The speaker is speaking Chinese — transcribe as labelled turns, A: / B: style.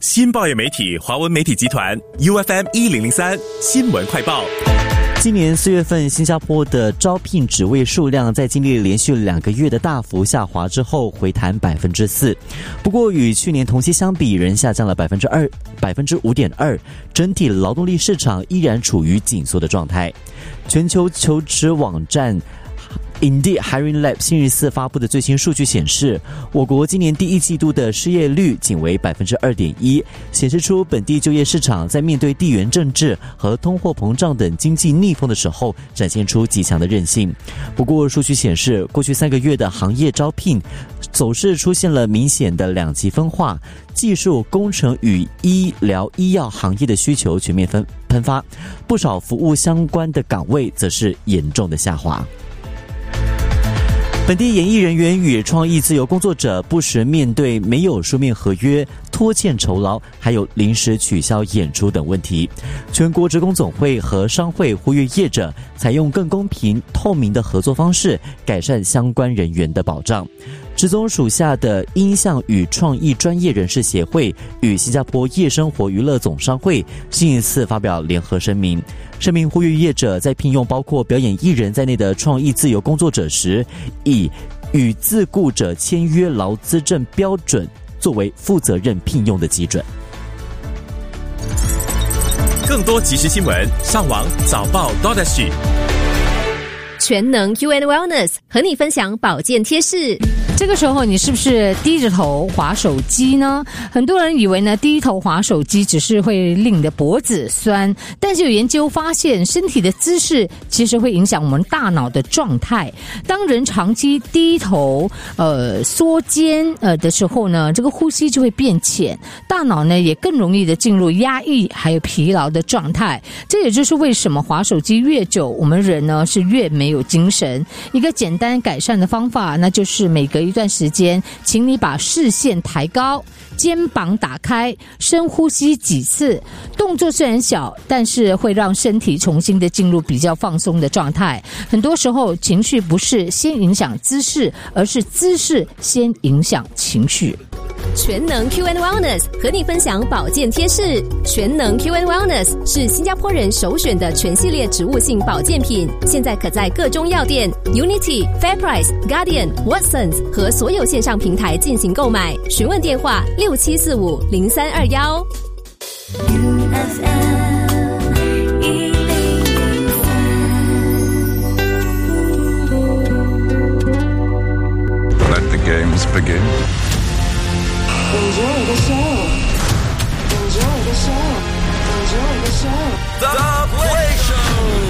A: 新报业媒体华文媒体集团 UFM1003 新闻快报。
B: 今年4月份，新加坡的招聘职位数量在经历连续2个月的大幅下滑之后，回弹4%。不过，与去年同期相比，仍下降了5.2%。整体劳动力市场依然处于紧缩的状态。全球求职网站Indeed Hiring Lab 星期四发布的最新数据显示，我国今年第一季度的失业率仅为 2.1%， 显示出本地就业市场在面对地缘政治和通货膨胀等经济逆风的时候，展现出极强的韧性。不过，数据显示，过去3个月的行业招聘走势出现了明显的2极分化，技术、工程与医疗医药行业的需求全面喷发，不少服务相关的岗位则是严重的下滑。本地演艺人员与创意自由工作者不时面对没有书面合约、拖欠酬劳，还有临时取消演出等问题。全国职工总会和商会呼吁业者采用更公平、透明的合作方式，改善相关人员的保障。职总属下的音像与创意专业人士协会与新加坡夜生活娱乐总商会星期四发表联合声明，呼吁业者在聘用包括表演艺人在内的创意自由工作者时，以与自雇者签约劳资证标准作为负责任聘用的基准。
A: 更多即时新闻，上网早报 .SG。
C: 全能 UN Wellness 和你分享保健贴士。
D: 这个时候你是不是低着头滑手机呢？很多人以为呢，低头滑手机只是会令你的脖子酸，但是有研究发现，身体的姿势其实会影响我们大脑的状态。当人长期低头缩肩的时候呢，这个呼吸就会变浅，大脑呢也更容易的进入压抑还有疲劳的状态。这也就是为什么滑手机越久，我们人呢是越没有精神。一个简单改善的方法，那就是每隔一段时间，请你把视线抬高，肩膀打开，深呼吸几次。动作虽然小，但是会让身体重新的进入比较放松的状态。很多时候，情绪不是先影响姿势，而是姿势先影响情绪。
C: 全能 QN Wellness 和你分享保健贴士。全能 QN Wellness 是新加坡人首选的全系列植物性保健品，现在可在各中药店、Unity、Fairprice、Guardian、Watsons 和所有线上平台进行购买。询问电话67450321。
E: Let the games begin.
F: Enjoy the show. Enjoy the show. Enjoy the show.